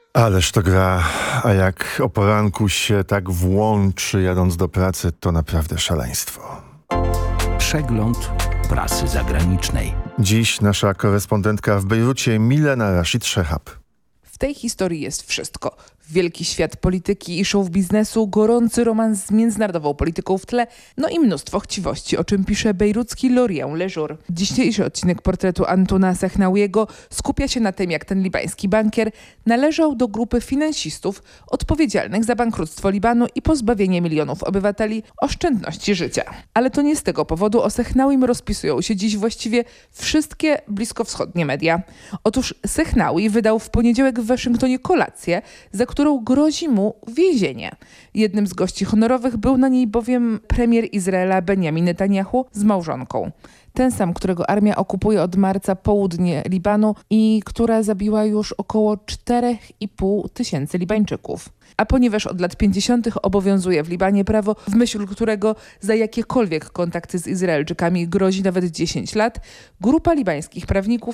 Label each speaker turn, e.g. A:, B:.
A: Ależ to gra, a jak o poranku się tak włączy jadąc do pracy, to naprawdę szaleństwo.
B: Przegląd prasy zagranicznej.
A: Dziś nasza korespondentka w Bejrucie Milena Rashid Shehab.
C: W tej historii jest wszystko. Wielki świat polityki i show biznesu, gorący romans z międzynarodową polityką w tle, no i mnóstwo chciwości, o czym pisze bejrucki L'Orient Le Jour. Dzisiejszy odcinek portretu Antuna Sehnawiego skupia się na tym, jak ten libański bankier należał do grupy finansistów odpowiedzialnych za bankructwo Libanu i pozbawienie milionów obywateli oszczędności życia. Ale to nie z tego powodu o Sehnawim rozpisują się dziś właściwie wszystkie bliskowschodnie media. Otóż Sehnawi wydał w poniedziałek w Waszyngtonie kolację, za którą grozi mu więzienie. Jednym z gości honorowych był na niej bowiem premier Izraela Benjamin Netanyahu z małżonką. Ten sam, którego armia okupuje od marca południe Libanu i która zabiła już około 4,5 tysięcy Libańczyków. A ponieważ od lat 50. obowiązuje w Libanie prawo, w myśl którego za jakiekolwiek kontakty z Izraelczykami grozi nawet 10 lat, grupa libańskich prawników